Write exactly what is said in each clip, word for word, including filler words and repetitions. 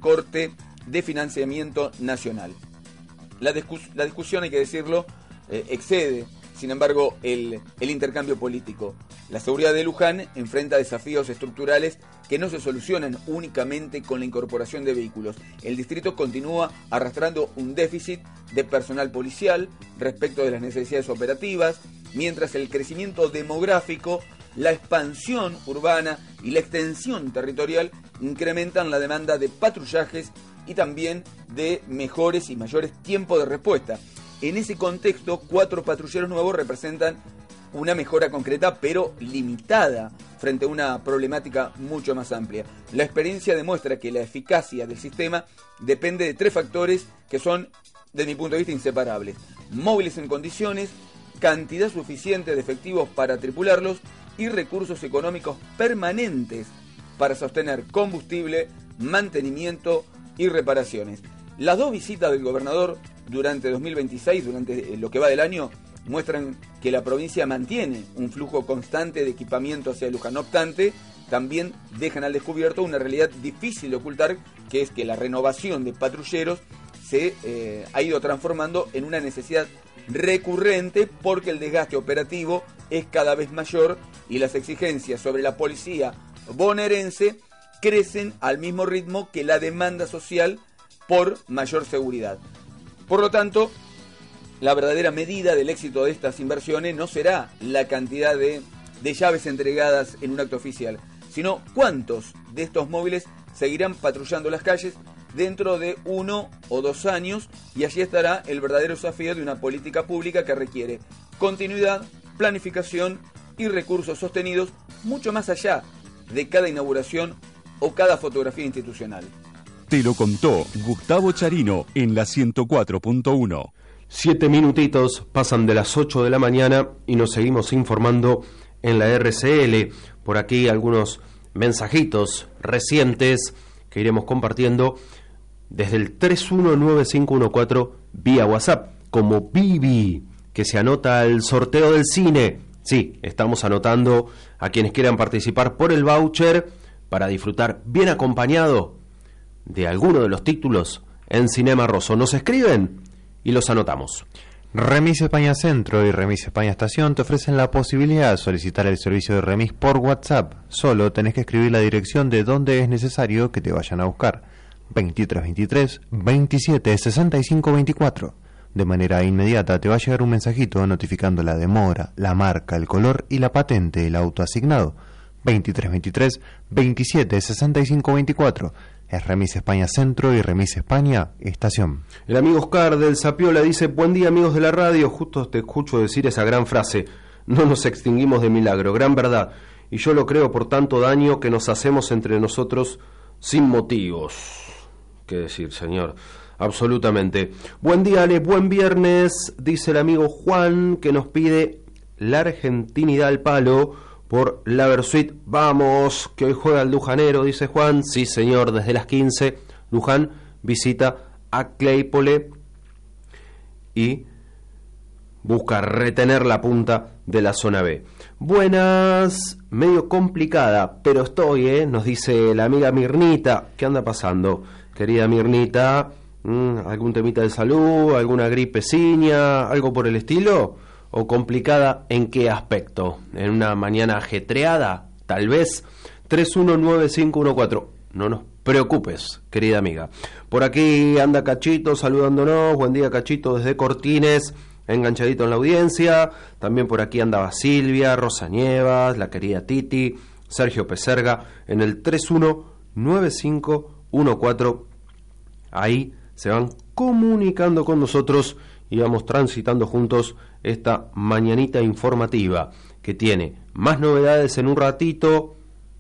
corte de financiamiento nacional. La, discus- la discusión, hay que decirlo, eh, excede, sin embargo, el, el intercambio político. La seguridad de Luján enfrenta desafíos estructurales que no se solucionan únicamente con la incorporación de vehículos. El distrito continúa arrastrando un déficit de personal policial respecto de las necesidades operativas, mientras el crecimiento demográfico, la expansión urbana y la extensión territorial incrementan la demanda de patrullajes y también de mejores y mayores tiempos de respuesta. En ese contexto, cuatro patrulleros nuevos representan una mejora concreta, pero limitada, frente a una problemática mucho más amplia. La experiencia demuestra que la eficacia del sistema depende de tres factores que son, desde mi punto de vista, inseparables. Móviles en condiciones, cantidad suficiente de efectivos para tripularlos y recursos económicos permanentes para sostener combustible, mantenimiento y reparaciones. Las dos visitas del gobernador durante dos mil veintiséis, durante lo que va del año, muestran que la provincia mantiene un flujo constante de equipamiento hacia Luján. No obstante, también dejan al descubierto una realidad difícil de ocultar, que es que la renovación de patrulleros se eh, ha ido transformando en una necesidad recurrente porque el desgaste operativo es cada vez mayor y las exigencias sobre la policía bonaerense crecen al mismo ritmo que la demanda social por mayor seguridad. Por lo tanto, la verdadera medida del éxito de estas inversiones no será la cantidad de, de llaves entregadas en un acto oficial, sino cuántos de estos móviles seguirán patrullando las calles dentro de uno o dos años, y allí estará el verdadero desafío de una política pública que requiere continuidad, planificación y recursos sostenidos mucho más allá de cada inauguración o cada fotografía institucional. Te lo contó Gustavo Charino en la ciento cuatro punto uno. Siete minutitos pasan de las ocho de la mañana y nos seguimos informando en la R C L. Por aquí algunos mensajitos recientes que iremos compartiendo desde el tres uno nueve cinco uno cuatro vía WhatsApp, como Vivi, que se anota al sorteo del cine. Sí, estamos anotando a quienes quieran participar por el voucher para disfrutar bien acompañado de alguno de los títulos en Cinema Rosso. Nos escriben y los anotamos. Remis España Centro y Remis España Estación te ofrecen la posibilidad de solicitar el servicio de remis por WhatsApp. Solo tenés que escribir la dirección de donde es necesario que te vayan a buscar. veintitrés veintitrés veintisiete sesenta y cinco veinticuatro. De manera inmediata te va a llegar un mensajito notificando la demora, la marca, el color y la patente del auto asignado. veintitrés veintitrés veintisiete sesenta y cinco veinticuatro. Es Remis España Centro y Remis España Estación. El amigo Oscar del Zapiola dice: buen día, amigos de la radio. Justo te escucho decir esa gran frase: no nos extinguimos de milagro. Gran verdad, y yo lo creo por tanto daño que nos hacemos entre nosotros sin motivos. ¿Qué decir, señor? Absolutamente. Buen día, Ale, buen viernes, dice el amigo Juan, que nos pide la argentinidad al palo por la Versuit. Vamos, que hoy juega el Lujanero, dice Juan. Sí, señor, desde las quince. Luján visita a Claypole y busca retener la punta de la zona B. Buenas, medio complicada, pero estoy, ¿eh? Nos dice la amiga Mirnita. ¿Qué anda pasando, querida Mirnita? ¿Mm? ¿Algún temita de salud? ¿Alguna gripeciña? ¿Algo por el estilo? ¿O complicada en qué aspecto? ¿En una mañana ajetreada? Tal vez. tres uno nueve cinco uno cuatro. No nos preocupes, querida amiga. Por aquí anda Cachito saludándonos. Buen día, Cachito, desde Cortines, enganchadito en la audiencia. También por aquí andaba Silvia, Rosa Nievas, la querida Titi, Sergio Peserga, en el tres uno nueve cinco uno cuatro. Ahí se van comunicando con nosotros y vamos transitando juntos esta mañanita informativa que tiene más novedades en un ratito,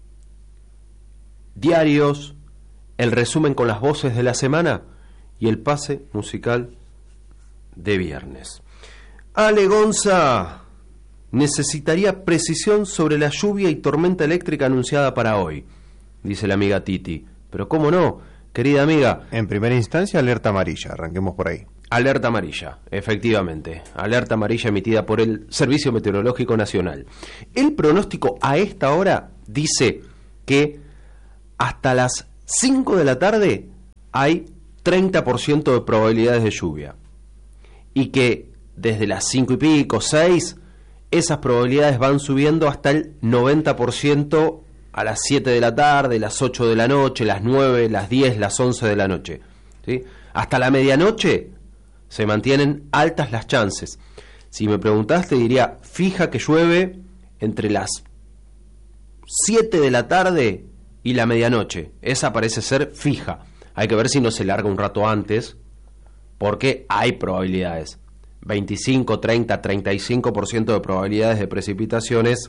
diarios, el resumen con las voces de la semana y el pase musical de viernes. Ale Gonza necesitaría precisión sobre la lluvia y tormenta eléctrica anunciada para hoy, dice la amiga Titi. Pero cómo no, querida amiga. En primera instancia, alerta amarilla, arranquemos por ahí. Alerta amarilla, efectivamente. Alerta amarilla emitida por el Servicio Meteorológico Nacional. El pronóstico a esta hora dice que hasta las cinco de la tarde hay treinta por ciento de probabilidades de lluvia. Y que desde las cinco y pico, seis, esas probabilidades van subiendo hasta el noventa por ciento a las siete de la tarde, las ocho de la noche, las nueve, las diez, las once de la noche. ¿Sí? Hasta la medianoche se mantienen altas las chances. Si me preguntás, te diría, fija que llueve entre las siete de la tarde y la medianoche. Esa parece ser fija. Hay que ver si no se larga un rato antes, porque hay probabilidades. veinticinco, treinta, treinta y cinco por ciento de probabilidades de precipitaciones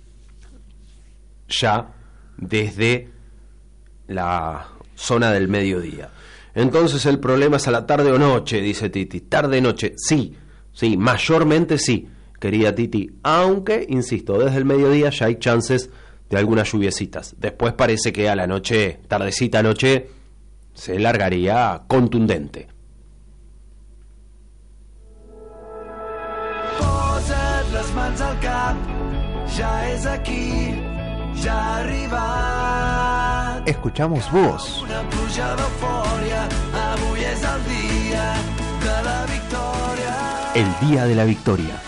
ya desde la zona del mediodía. Entonces el problema es a la tarde o noche, dice Titi. Tarde-noche, sí, sí, mayormente sí, querida Titi. Aunque, insisto, desde el mediodía ya hay chances de algunas lluviecitas. Después parece que a la noche, tardecita noche, se largaría contundente. Posa't les mans al cap, ja és aquí, ja ha arribat. Escuchamos voz. Una pluja d'eufòria, avui és el dia de la victòria. El día de la victoria.